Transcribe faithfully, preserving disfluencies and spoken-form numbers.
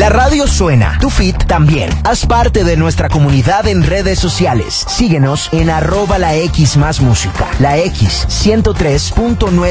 La radio suena, tu feed también. Haz parte de nuestra comunidad en redes sociales. Síguenos en arroba la X más música. La X ciento tres punto nueve